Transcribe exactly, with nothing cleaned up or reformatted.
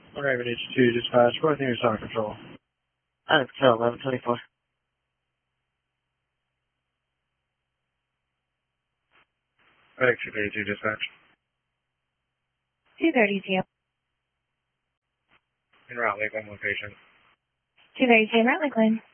Raven H two dispatch, both units on control. Out of control, eleven twenty-four. FedEx two thirty-two dispatch. two thirty-two. En route, Lakeland location. two thirty-two, Route Lakeland.